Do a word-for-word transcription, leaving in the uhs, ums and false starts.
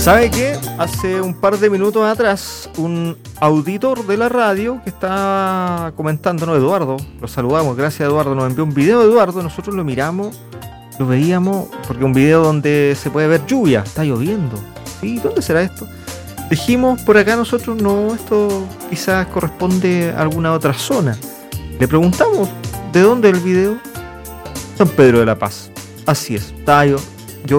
¿Sabe qué? Hace un par de minutos atrás, un auditor de la radio que está comentando, ¿no? Eduardo, lo saludamos, gracias Eduardo, nos envió un video de Eduardo, nosotros lo miramos, lo veíamos, porque un video donde se puede ver lluvia, está lloviendo, ¿sí? ¿Dónde será esto? Dijimos por acá nosotros, no, esto quizás corresponde a alguna otra zona. Le preguntamos, ¿de dónde el video? San Pedro de la Paz, así es, está,